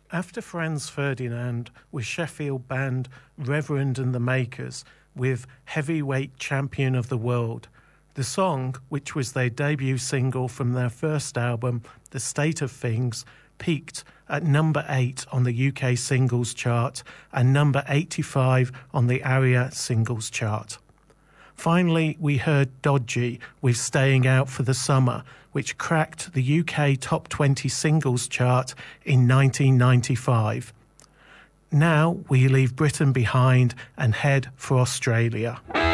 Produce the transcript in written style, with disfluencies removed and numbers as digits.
After Franz Ferdinand was Sheffield band Reverend and the Makers with Heavyweight Champion of the World. The song, which was their debut single from their first album, The State of Things, peaked at number 8 on the UK singles chart and number 85 on the ARIA singles chart. Finally, we heard Dodgy with Staying Out for the Summer, which cracked the UK Top 20 singles chart in 1995. Now we leave Britain behind and head for Australia.